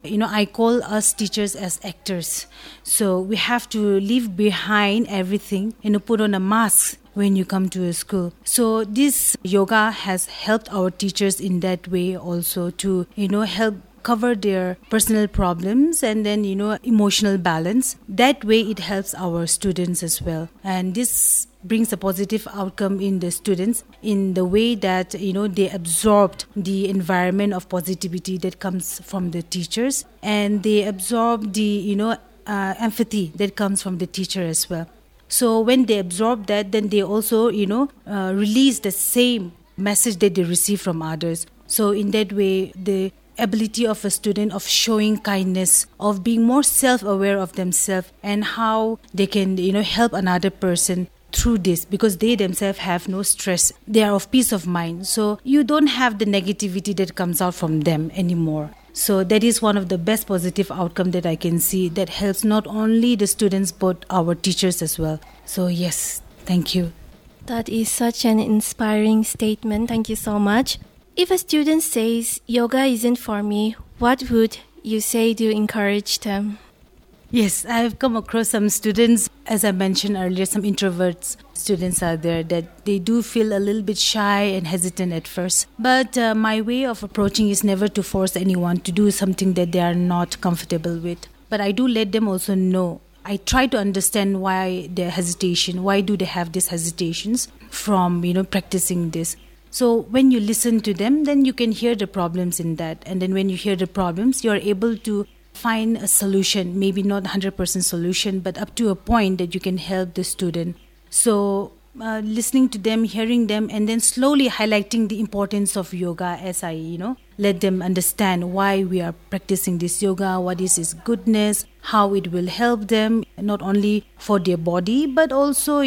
I call us teachers as actors. So we have to leave behind everything, put on a mask when you come to a school. So this yoga has helped our teachers in that way also to, help cover their personal problems and then, emotional balance. That way it helps our students as well. And this brings a positive outcome in the students in the way that, they absorbed the environment of positivity that comes from the teachers, and they absorb the, empathy that comes from the teacher as well. So when they absorb that, then they also, release the same message that they receive from others. So in that way, the ability of a student of showing kindness, of being more self-aware of themselves and how they can, help another person through this, because they themselves have no stress. They are of peace of mind. So you don't have the negativity that comes out from them anymore. So that is one of the best positive outcome that I can see that helps not only the students but our teachers as well. So yes, thank you. That is such an inspiring statement. Thank you so much. If a student says, yoga isn't for me, what would you say to encourage them? Yes, I've come across some students, as I mentioned earlier, some introverts students are there that they do feel a little bit shy and hesitant at first. But my way of approaching is never to force anyone to do something that they are not comfortable with. But I do let them also know. I try to understand why their hesitation, why do they have these hesitations from, practicing this. So when you listen to them, then you can hear the problems in that. And then when you hear the problems, you're able to find a solution, maybe not 100% solution, but up to a point that you can help the student. So listening to them, hearing them, and then slowly highlighting the importance of yoga as I, let them understand why we are practicing this yoga, what is its goodness, how it will help them, not only for their body, but also,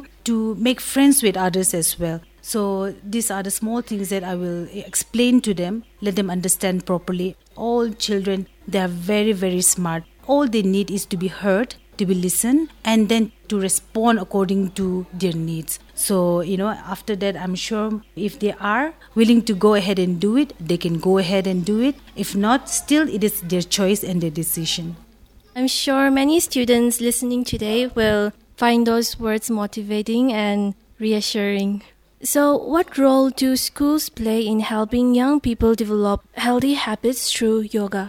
to make friends with others as well. So these are the small things that I will explain to them, let them understand properly. All children, they are very, very smart. All they need is to be heard, to be listened, and then to respond according to their needs. So, after that, I'm sure if they are willing to go ahead and do it, they can go ahead and do it. If not, still it is their choice and their decision. I'm sure many students listening today will find those words motivating and reassuring. So, what role do schools play in helping young people develop healthy habits through yoga?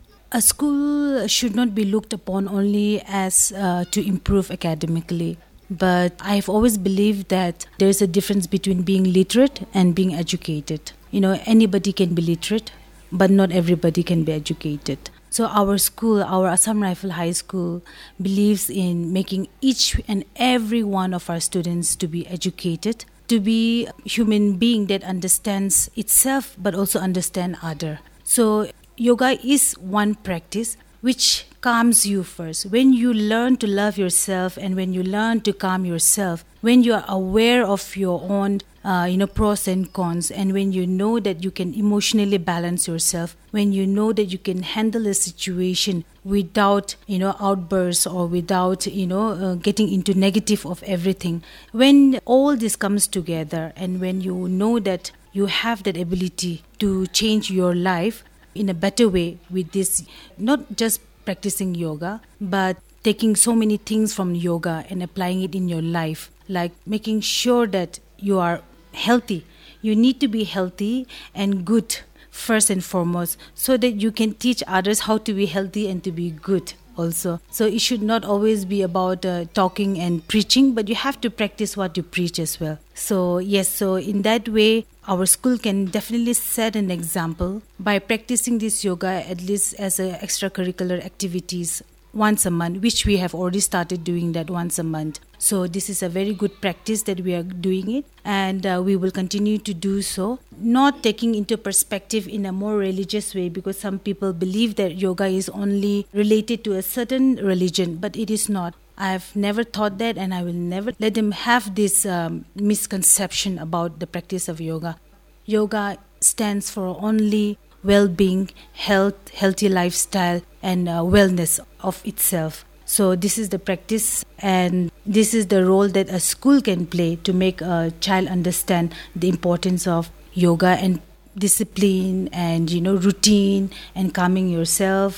A school should not be looked upon only as to improve academically. But I've always believed that there is a difference between being literate and being educated. Anybody can be literate, but not everybody can be educated. So our school, our Assam Rifle High School, believes in making each and every one of our students to be educated, to be a human being that understands itself but also understand other. So yoga is one practice which calms you first. When you learn to love yourself and when you learn to calm yourself, when you are aware of your own pros and cons, and when you know that you can emotionally balance yourself, when you know that you can handle a situation without outbursts or without getting into negative of everything, when all this comes together and when you know that you have that ability to change your life in a better way with this, not just practicing yoga, but taking so many things from yoga and applying it in your life, like making sure that you are healthy. You need to be healthy and good first and foremost, so that you can teach others how to be healthy and to be good also. So it should not always be about talking and preaching, but you have to practice what you preach as well. So yes, so in that way, our school can definitely set an example by practicing this yoga at least as a extracurricular activities once a month, which we have already started doing that once a month. So this is a very good practice that we are doing it, and we will continue to do so, not taking into perspective in a more religious way, because some people believe that yoga is only related to a certain religion, but it is not. I've never thought that, and I will never let them have this misconception about the practice of yoga. Yoga stands for only well-being, health, healthy lifestyle, and wellness of itself. So this is the practice, and this is the role that a school can play to make a child understand the importance of yoga and discipline and routine and calming yourself